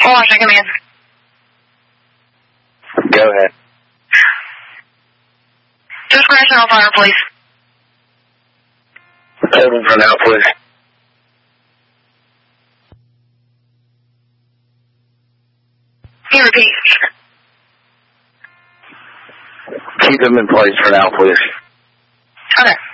Washington, man. Go ahead. Just National Fire, please. Hold him for now, please. Can you repeat? Keep them in place for now, please. Okay.